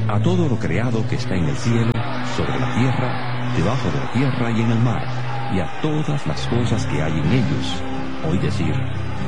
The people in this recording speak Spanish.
a todo lo creado que está en el cielo, sobre la tierra, debajo de la tierra y en el mar, y a todas las cosas que hay en ellos. Oí decir,